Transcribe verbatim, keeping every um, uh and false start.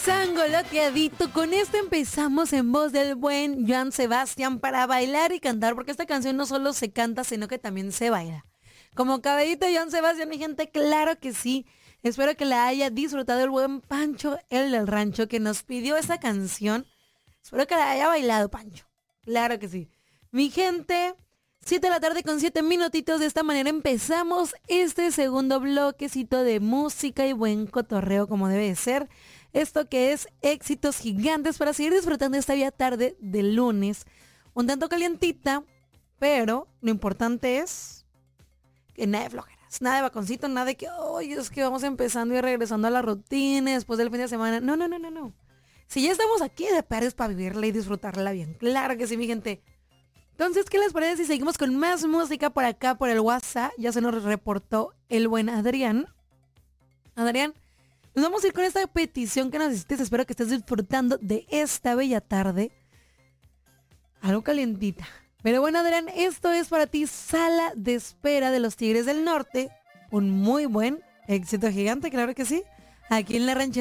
Sangoloteadito, con esto empezamos en voz del buen Joan Sebastián para bailar y cantar, porque esta canción no solo se canta, sino que también se baila. Como cabellito Joan Sebastián, mi gente, claro que sí. Espero que la haya disfrutado el buen Pancho, el del rancho, que nos pidió esa canción. Espero que la haya bailado, Pancho. Claro que sí. Mi gente, siete de la tarde con siete minutitos. De esta manera empezamos este segundo bloquecito de música y buen cotorreo como debe de ser. Esto que es éxitos gigantes para seguir disfrutando esta bella tarde de lunes. Un tanto calientita, pero lo importante es que nada de flojeras, nada de vaconcito, nada de que, oye, es que vamos empezando y regresando a la rutina después del fin de semana. No, no, no, no, no. Si ya estamos aquí de perdes para vivirla y disfrutarla bien. Claro que sí, mi gente. Entonces, ¿qué les parece si seguimos con más música por acá, por el WhatsApp? Ya se nos reportó el buen Adrián. Adrián, nos vamos a ir con esta petición que nos hiciste. Espero que estés disfrutando de esta bella tarde. Algo calientita. Pero bueno, Adrián, esto es para ti, Sala de Espera de los Tigres del Norte. Un muy buen éxito gigante, claro que sí. Aquí en la ranchería.